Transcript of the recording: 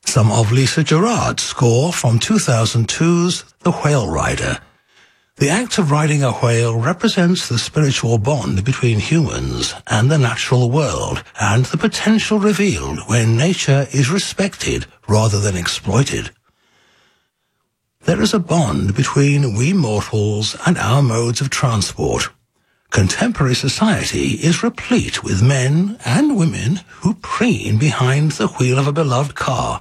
Some of Lisa Gerrard's score from 2002's The Whale Rider. The act of riding a whale represents the spiritual bond between humans and the natural world, and the potential revealed when nature is respected rather than exploited. There is a bond between we mortals and our modes of transport. Contemporary society is replete with men and women who preen behind the wheel of a beloved car,